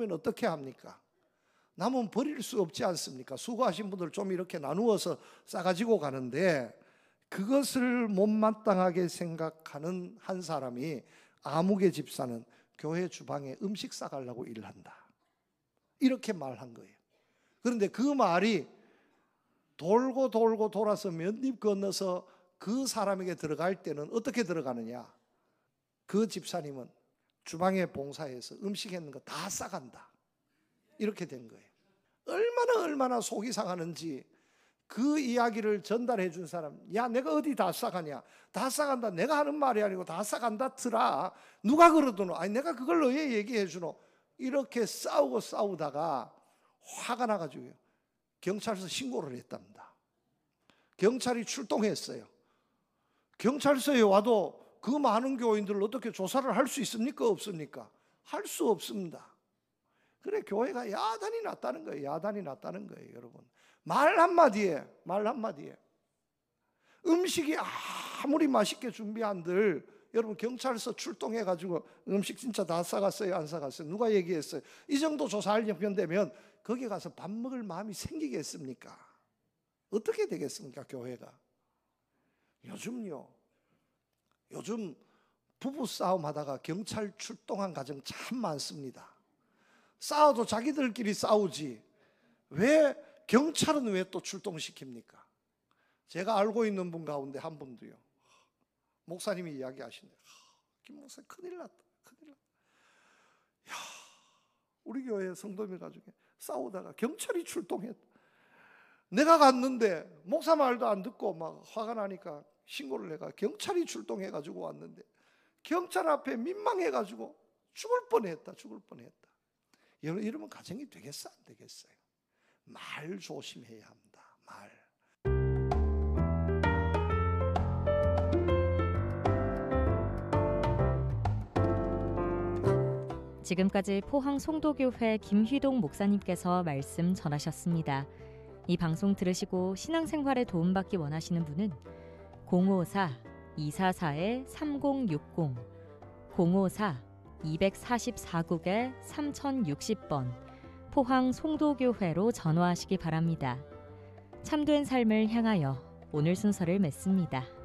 남으면 어떻게 합니까? 남은 버릴 수 없지 않습니까? 수고하신 분들 좀 이렇게 나누어서 싸가지고 가는데, 그것을 못마땅하게 생각하는 한 사람이, 아무개 집사는 교회 주방에 음식 싸가려고 일을 한다, 이렇게 말한 거예요. 그런데 그 말이 돌고 돌고 돌아서 몇 입 건너서 그 사람에게 들어갈 때는 어떻게 들어가느냐? 그 집사님은 주방에 봉사해서 음식 했는 거 다 싸간다, 이렇게 된 거예요. 얼마나 속이 상하는지 그 이야기를 전달해 준 사람, 야 내가 어디 다 싸가냐? 다 싸간다. 내가 하는 말이 아니고 다 싸간다 트라. 누가 그러더노? 아니 내가 그걸 왜 얘기해 주노? 이렇게 싸우다가 화가 나가지고요, 경찰서 신고를 했답니다. 경찰이 출동했어요. 경찰서에 와도 그 많은 교인들을 어떻게 조사를 할 수 있습니까? 없습니까? 할 수 없습니다. 그래, 교회가 야단이 났다는 거예요. 야단이 났다는 거예요, 여러분. 말 한마디에 음식이 아무리 맛있게 준비한들, 여러분 경찰서 출동해가지고 음식 진짜 다 싸갔어요, 안 싸갔어요? 누가 얘기했어요? 이 정도 조사할 형편 되면 거기 가서 밥 먹을 마음이 생기겠습니까? 어떻게 되겠습니까, 교회가? 요즘 부부싸움 하다가 경찰 출동한 가정 참 많습니다. 싸워도 자기들끼리 싸우지 왜 경찰은 왜 또 출동시킵니까? 제가 알고 있는 분 가운데 한 분도요, 목사님이 이야기하시네요. 김 목사 큰일 났다. 야, 우리 교회 성도들 가지고 싸우다가 경찰이 출동했다. 내가 갔는데 목사 말도 안 듣고 막 화가 나니까 신고를 해가 경찰이 출동해가지고 왔는데, 경찰 앞에 민망해가지고 죽을 뻔했다. 여러분 가정이 되겠어, 안 되겠어요? 말 조심해야 합니다. 말. 지금까지 포항 송도교회 김휘동 목사님께서 말씀 전하셨습니다. 이 방송 들으시고 신앙생활에 도움받기 원하시는 분은 054-244-3060, 054-244국에 3060번 포항 송도교회로 전화하시기 바랍니다. 참된 삶을 향하여 오늘 순서를 맺습니다.